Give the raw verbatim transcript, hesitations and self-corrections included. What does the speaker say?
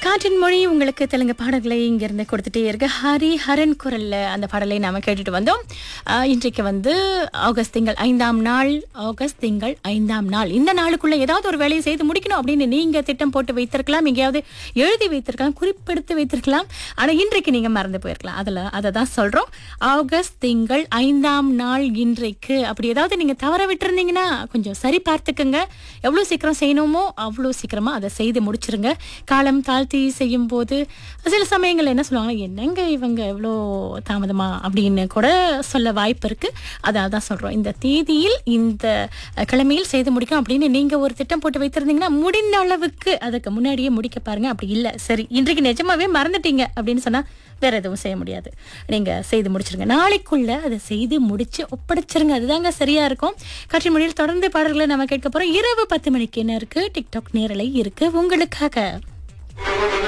காற்றின் மொழி உங்களுக்கு தெலுங்கு பாடல்களை இங்கிருந்து கொடுத்துட்டே இருக்கு. ஹரி ஹரன் குரல்ல அந்த பாடலை நாம கேட்டுட்டு வந்தோம். ஆஹ் இன்றைக்கு வந்து ஆகஸ்ட் திங்கள் ஐந்தாம் நாள் ஆகஸ்ட் திங்கள் ஐந்தாம் நாள் இந்த நாளுக்குள்ள ஏதாவது ஒரு வேலையை செய்து முடிக்கணும் அப்படின்னு நீங்க திட்டம் போட்டு வைத்திருக்கலாம், எங்கேயாவது எழுதி வைத்திருக்கலாம், குறிப்பெடுத்து வைத்திருக்கலாம். ஆனா இன்றைக்கு நீங்க மறந்து போயிருக்கலாம். அதுல அதை தான் சொல்றோம். ஆகஸ்ட் திங்கள் ஐந்தாம் நாள் இன்றைக்கு அப்படி ஏதாவது நீங்க தவற விட்டுருந்தீங்கன்னா கொஞ்சம் சரி பார்த்துக்குங்க. எவ்வளவு சீக்கிரம் செய்யணுமோ அவ்வளவு சீக்கிரமா அதை செய்து முடிச்சிருங்க. காலம் தாழ்த்தி செய்யும் போது சில சமயங்கள் என்ன சொல்லுவாங்க, என்னங்க இவங்க எவ்வளோ தாமதமா அப்படின்னு கூட சொல்ல வாய்ப்பு இருக்கு. அதான் தான் சொல்றோம், இந்த தேதியில் இந்த கிழமையில் செய்து முடிக்கும் அப்படின்னு நீங்க ஒரு திட்டம் போட்டு வைத்திருந்தீங்கன்னா முடிந்த அளவுக்கு அதுக்கு முன்னாடியே முடிக்க பாருங்க. அப்படி இல்லை சரி இன்றைக்கு நிஜமாவே மறந்துட்டீங்க அப்படின்னு சொன்னா வேற எதுவும் செய்ய முடியாது. நீங்க செய்து முடிச்சிருங்க. நாளைக்குள்ள அதை செய்து முடிச்சு ஒப்படைச்சிருங்க. அதுதாங்க சரியா இருக்கும். காட்சி மொழியில் தொடர்ந்து பாடல்களை நம்ம கேட்க போறோம். இரவு பத்து மணிக்கு என்ன இருக்கு, டிக்டாக் நேரலை இருக்கு உங்களுக்காக.